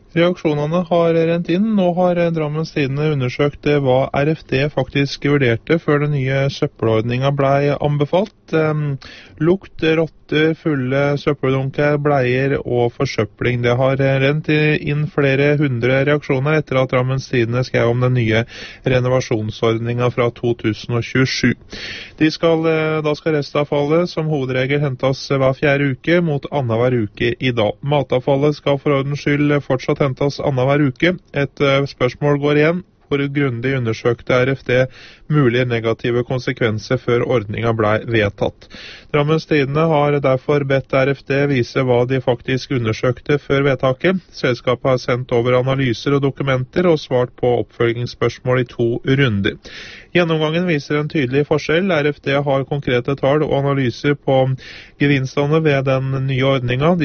Reaksjonene har rent inn. Nå har Drammens Tidende undersøkt hva RFD faktisk vurderte før den nye søppelordningen ble anbefalt. Lukt, rotter, fulle søppeldunker, bleier og forsøpling. Det har rent inn flere hundre reaksjoner etter at Drammens Tidende skrev om den nye renovasjonsordningen fra 2027. Da skal restavfallet som hovedregel hentes hver 4. uke mot annenhver uke i dag. Matavfallet skal for ordens skyld fortsatt hentes annenhver uke. Et spørsmål går igjen. Hvor grundig undersøkte RFD mulige negative konsekvenser før ordningen ble vedtatt. Drammens Tidende har derfor bedt RFD vise hva de faktisk undersøkte før vedtaket. Selskapet har sendt over analyser og dokumenter og svart på oppfølgingsspørsmål i 2 runder. Gjennomgangen viser en tydelig forskjell. RFD har konkrete tall og analyser på gevinstene ved den nye ordningen.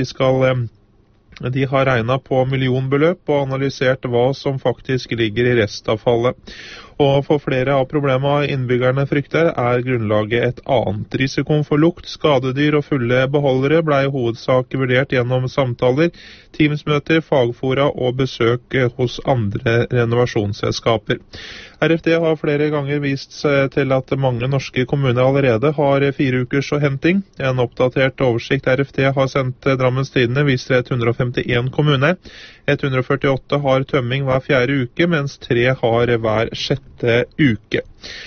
De har regnet på millionbeløp og analysert hva som faktisk ligger i restavfallet. Og for flere av problemene innbyggerne frykter er grunnlaget et annet. Risikoen for lukt, skadedyr og fulle beholdere ble i hovedsak vurdert gjennom samtaler, teamsmøter, fagfora og besøk hos andre renovasjonsselskaper. RFD har flere ganger vist til at mange norske kommuner allerede har 4 ukers henting. En oppdatert oversikt RFD har sendt Drammens Tidende viser 151 kommuner. 148 har tømming hver 4. uke, mens 3 har hver 6. uke.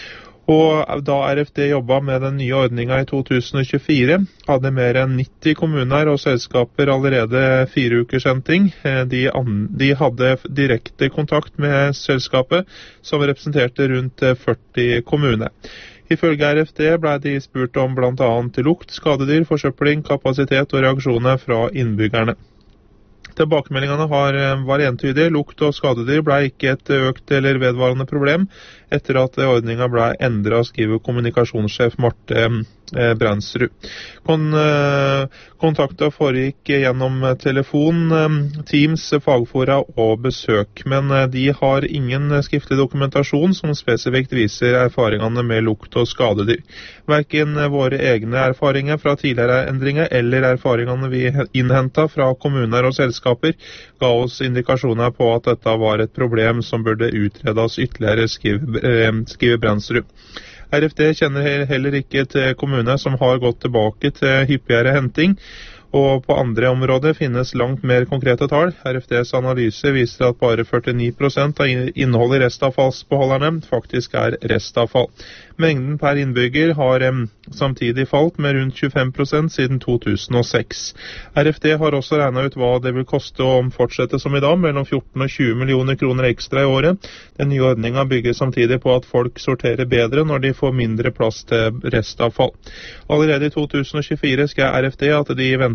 Og da RFD jobbet med den nye ordningen i 2024, hadde mer enn 90 kommuner og selskaper allerede 4 ukers henting. De hadde direkte kontakt med selskapet, som representerte rundt 40 kommuner. Ifølge RFD ble de spurt om blant annet lukt, skadedyr, forsøpling, kapasitet og reaksjoner fra innbyggerne. Tilbakemeldingene var entydige. Lukt og skadedyr ble ikke et økt eller vedvarende problem etter at ordningen ble endret, skriver kommunikasjonssjef Marte Brandsrud. Kontakten foregikk gjennom telefon, Teams, fagfora og besøk, men de har ingen skriftlig dokumentasjon som spesifikt viser erfaringene med lukt og skadedyr. Hverken våre egne erfaringer fra tidligere endringer eller erfaringene vi innhentet fra kommuner og selskaper ga oss indikasjoner på at dette var et problem som burde utredes ytterligere, skriver Brandsrud. RFD kjenner heller ikke til kommuner som har gått tilbake til hyppigere henting, og på andre områder finnes langt mer konkrete tall. RFDs analyse viser at bare 49% av innholdet i restavfallsbeholderne faktisk er restavfall. Mengden per innbygger har samtidig falt med rundt 25% siden 2006. RFD har også regnet ut hva det vil koste å fortsette som i dag, mellom 14 og 20 millioner kroner ekstra i året. Den nye ordningen bygger samtidig på at folk sorterer bedre når de får mindre plass til restavfall. Allerede i 2024 skal RFD at de venter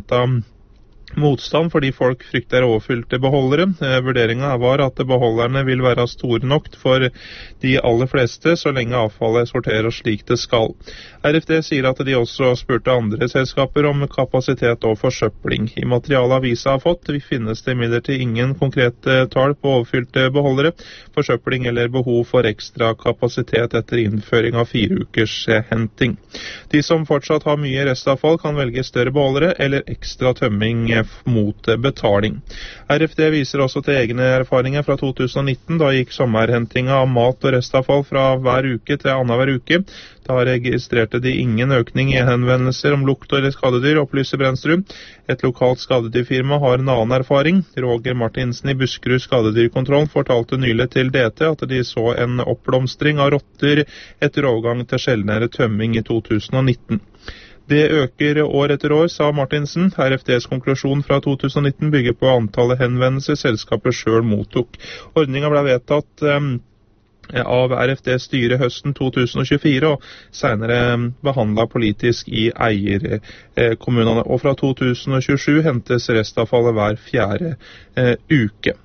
motstand fordi folk frykter overfylte beholdere. Vurderingen var at beholderne vil være store nok for de aller fleste så lenge avfallet sorteres slik det skal. RFD sier at de også spurte andre selskaper om kapasitet og forsøpling. I materialet avisa har fått finnes det imidlertid ingen konkrete tall på overfylte beholdere, forsøpling eller behov for ekstra kapasitet etter innføring av 4 ukers henting. De som fortsatt har mye restavfall kan velge større beholdere eller ekstra tømming mot betaling. RFD viser også til egne erfaringer fra 2019, da gikk sommerhentinga av mat og restavfall fra hver uke til annenhver uke. Da registrerte de ingen økning i henvendelser om lukt eller skadedyr, opplyser Brandsrud. Et lokalt skadedyrfirma har en annen erfaring. Roger Martinsen i Buskerud skadedyrkontroll fortalte nylig til DT at de så en oppblomstring av rotter etter overgang til sjeldnere tømming i 2019. Det øker år etter år, sa Martinsen. RFDs konklusjon fra 2019 bygger på antallet henvendelser selskapet selv mottok. Ordningen ble vedtatt av RFDs styre høsten 2024 og senere behandlet politisk i eierkommunene. Og fra 2027 hentes restavfallet hver 4. uke.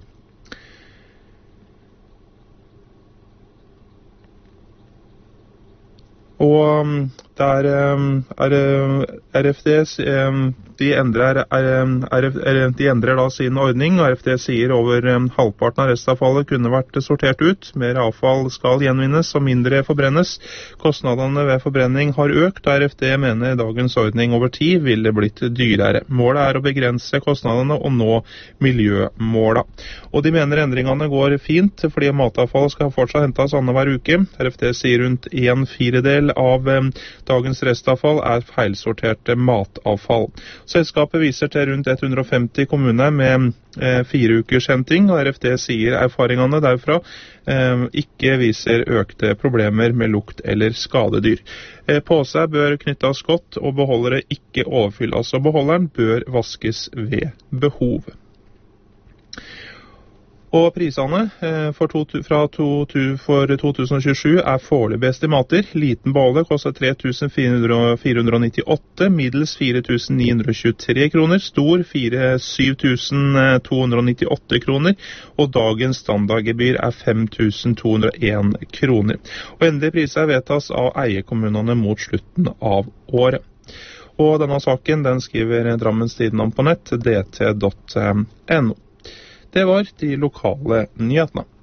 Og der RFD de endrer da sin ordning. RFD sier over halvparten av restavfallet kunne vært sortert ut. Mer avfall skal gjenvinnes og mindre forbrennes. Kostnadene ved forbrenning har økt, og RFD mener dagens ordning over tid ville blitt dyrere. Målet er å begrense kostnadene og nå miljømåla. Og de mener endringene går fint, fordi matavfall skal fortsatt hentes annenhver uke. RFD sier rundt 1/4 av dagens restavfall er feilsorterte matavfall. Selskapet viser til rundt 150 kommuner med 4 ukers henting, og RFD sier erfaringene derfra ikke viser økte problemer med lukt eller skadedyr. Påse bør knyttes godt, og beholdere ikke overfylles, og beholderen bør vaskes ved behov. Og prisene for 2027 er foreløpige estimater. Liten beholder koster 3.498, middels 4.923 kroner, stor 7.298 kroner, og dagens standardgebyr er 5.201 kroner. Og endelig priser vedtas av eierkommunene mot slutten av året. Og denne saken den skriver Drammens Tidende om på nett, dt.no. Det var de lokale nyhetene.